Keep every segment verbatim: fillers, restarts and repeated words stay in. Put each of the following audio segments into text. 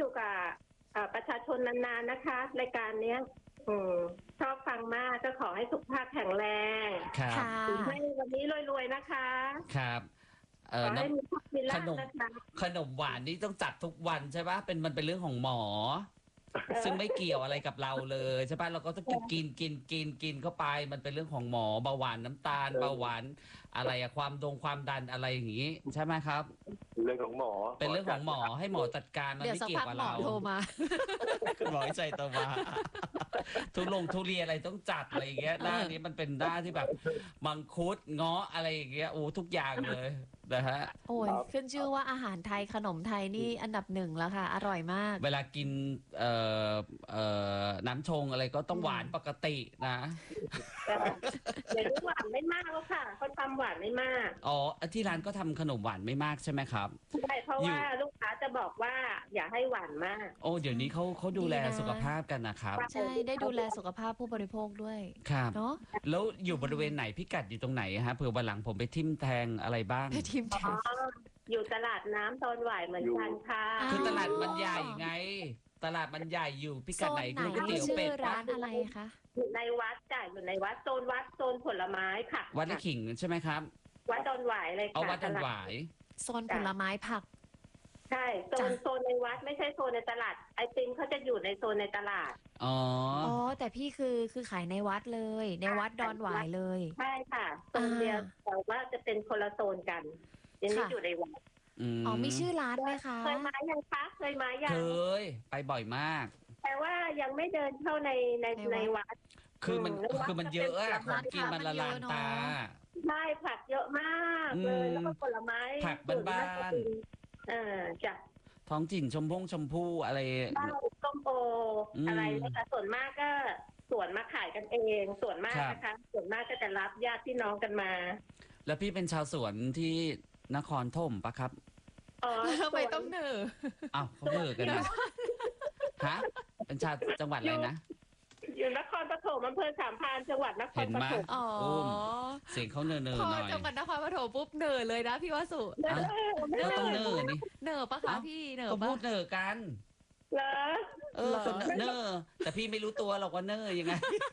อยู่กับประชาชนนานๆนะคะรายการเนี้ยอืมชอบฟังมากก็ขอให้สุขภาพแข็งแรงครับให้วันนี้รวยๆนะคะครับเออน้ำขนมขนมหวานนี่ต้องจัดทุกวันใช่ปะเป็นมันเป็นเรื่องของหมอซึ่งไม่เกี่ยวอะไรกับเราเลยใช่ปะเราก็ต้องกินกินกินกินกินเข้าไปมันเป็นเรื่องของหมอเบาหวานน้ำตาลเบาหวานอะไรอะความดงความดันอะไรอย่างงี้ใช่ไหมครับเรื่องของหมอเป็นเรื่องของหมอให้หมอจัดการมันไม่เกี่ยวกับเราโทรมาหมอใจตัวมาทุลงทุเรียนอะไรต้องจัดอะไรอย่างเงี้ยหน้านี้มันเป็นหน้าที่แบบมังคุดเงาะอะไรอย่างเงี้ยโอ้ทุกอย่างเลยนะฮะโอ้ยขึ้นชื่อว่าอาหารไทยขนมไทยนี่อันดับหนึ่งแล้วค่ะอร่อยมากเวลากินเอ่อเอ่อน้ำชงอะไรก็ต้องหวานปกตินะเดี๋ยวหวานไม่มากแล้วค่ะเขาทำหวานไม่มากอ๋อที่ร้านก็ทำขนมหวานไม่มากใช่ไหมครับใช่เพราะว่าลูกค้าจะบอกว่าอย่าให้หวานมากโอ้เดี๋ยวนี้เขาเขาดูแลสุขภาพกันนะครับใช่ได้ดูแลสุขภาพผู้บริโภคด้วยครับเนาะแล้วอยู่บริเวณไหนพิกัดอยู่ตรงไหนฮะเผื่อวันหลังผมไปทิมแทงอะไรบ้างไปทิมแทงอยู่ตลาดน้ำตอนหวายเหมือนกันค่ะคือตลาดมันใหญ่ไงตลาดมันใหญ่อยู่พิกัดไหนคือก๋วยเตี๋ยวเป็ดร้านอะไรคะอยู่ในวัดจ่ายอยู่ในวัดโซนวัดโซนผลไม้ค่ะวัดไร่ขิงใช่ไหมครับวัดดอนหวายเลยค่ะเอาวัดดอนหวายโซนผลไม้ผักใช่โซนโซนในวัดไม่ใช่โซนในตลาดไอติมเขาจะอยู่ในโซนในตลาดอ๋ออ๋อแต่พี่คือคือขายในวัดเลยในวัดดอนหวายเลยใช่ค่ะโซนเดียวแต่ว่าจะเป็นคนละโซนกันยังไม่อยู่ในวัดอ๋อมีชื่อร้านไหมคะเคยมายังคะเคยมายังเคยไปบ่อยมากแต่ว่ายังไม่เดินเข้าในในในวัดคือมันคือมันเยอะอะของกินมันละลานตาใช่ผักเยอะมากเลยแล้วก็ผลไม้ผักบ้านๆเออจ้ะท้องถิ่นชมพงชมพู่อะไรส้มโออะไรนะคะส่วนมากก็สวนมาขายกันเองส่วนมากนะคะส่วนมากก็จะรับญาติพี่น้องกันมาแล้วพี่เป็นชาวสวนที่นครธมปะครับอ๋อทำไมต้องเนออ้าวเขาเนอกันนะฮะเป็นชาวจังหวัดอะไรนะอยู่นครปฐมอำเภอสามพรานจังหวัดนครปฐมอ๋อเสียงเขาเนอเนอหน่อยพอจังหวัดนครปฐมปุ๊บเนอเลยนะพี่วสุเราต้องเนอนี่เนอปะคะพี่เนอปะพูดเนอกันเหรอเออเนอแต่พี่ไม่รู้ตัวหรอกว่าเนอยังไง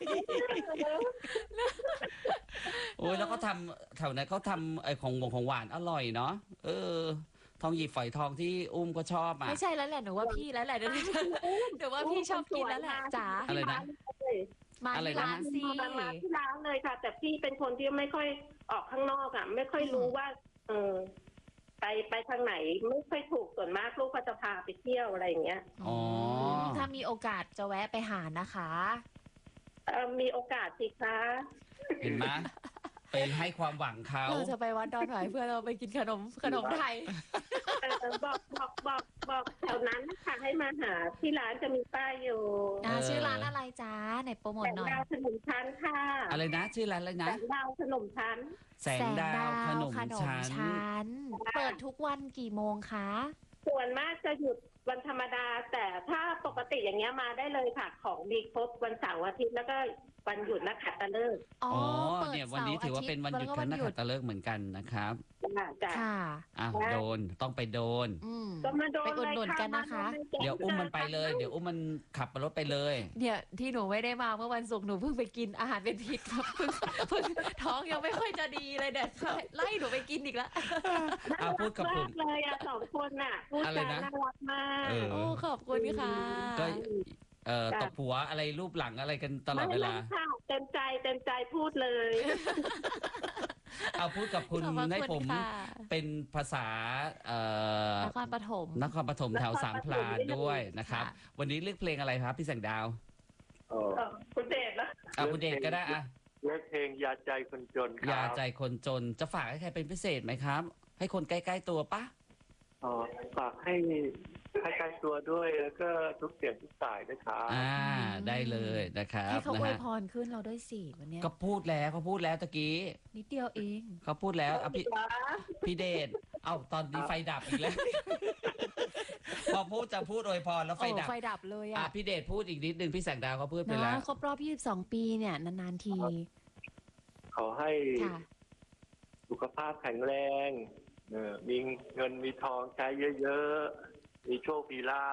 โอ้ยแล้วก็ทำแถวนั้นเขาทำไอ้ของของหวานอร่อยเนาะเออทองหยิบฝอยทองที่อุ้มก็ชอบอ่ะไม่ใช่แล้วแหละหนูว่าพี่แล้วแหละเดี๋ยวว่าพี่ชอบกินแล้วแหละจ๋าอะไรนะมาที่ร้านซีมาที่ร้านเลยค่ะแต่พี่เป็นคนที่ไม่ค่อยออกข้างนอกอ่ะไม่ค่อยรู้ว่าเออไปไปทางไหนไม่ค่อยถูกส่วนมากลูกก็จะพาไปเที่ยวอะไรอย่างเงี้ยอ๋อถ้ามีโอกาสจะแวะไปหานะคะเออมีโอกาสสิคะเห็นไหมไปให้ความหวังเขาเราจะไปวัดดอนหวายเพื่อเราไปกินขนมขนมไทยบอกบอกบอกบอกแถวนั้นค่ะให้มาหาที่ร้านจะมีป้ายอยู่ชื่อร้านอะไรจ้าไหนโปรโมทหน่อยแสงดาวขนมชั้นค่ะอะไรนะชื่อร้านอะไรนะแสงดาวขนมชั้นแสงดาวขนมชั้นเปิดทุกวันกี่โมงคะส่วนมากจะหยุดวันธรรมดาแต่ถ้าปกติอย่างเงี้ยมาได้เลยค่ะของดีครบวันเสาร์อาทิตย์แล้วก็วันหยุดนักขัตฤกษ์อ๋อเนี่ยวันนี้ถือว่าเป็นวันหยุดของนักขัตฤกษ์เหมือนกันนะครับค่ะอ้าวโดนต้องไปโดนก็มาโดนไปอุดหนุนกันนะคะเดี๋ยวอุ้มมันไปเลยเดี๋ยวอุ้มมันขับรถไปเลยเนี่ยที่หนูไม่ได้มาเมื่อวันศุกร์หนูเพิ่งไปกินอาหารเป็นพิษครับเพิ่งเพิ่งท้องยังไม่ค่อยจะดีเลยเด็ดไล่หนูไปกินอีกแล้วเอาพูดกับผมเลยอ่ะสองคนน่ะพูดจาน่ารักมากโอ้ขอบคุณค่ะก็เอ่อตบหัวอะไรรูปหลังอะไรกันตลอดเวลาเต็มใจเต็มใจพูดเลยเอาพูดกับคุณให้ผมเป็นภาษานครปฐมนครปฐมแถวสามพลานด้วยนะครับวันนี้เลือกเพลงอะไรครับพี่แสงดาวคุณเดชนะอ่ะคุณเดชก็ได้อ่ะเลือกเพลงยาใจคนจนยาใจคนจนจะฝากให้ใครเป็นพิเศษไหมครับให้คนใกล้ๆตัวปะอ๋อฝากให้ให้ใกล้ตัวด้วยแล้วก็ทุกเสียงทุกสายนะครับอ่าได้เลยนะครับให้เขาอวยพรขึ้นเราด้วยสิวันนี้ก็พูดแล้วเขาพูดแล้วตะกี้นิดเดียวเองเขาพูดแล้วอ่ะพี่พี่เดชเอาตอนนี้ไฟดับอีกแล้วพอพูดจะพูดอวยพรแล้วไฟดับไฟดับเลยอ่ะพี่เดชพูดอีกนิดนึงพี่แสงดาวเขาพูดไปแล้วครบรอบยี่สิบสองปีเนี่ยนานๆทีขอให้สุขภาพแข็งแรงมีเงินมีทองใช้เยอะๆมีโชคมีลาภ